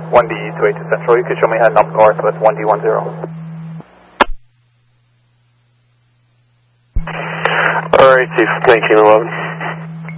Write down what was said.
1D 282 Central, you could show me heading up north with 1D10. Alright, Chief, 1911.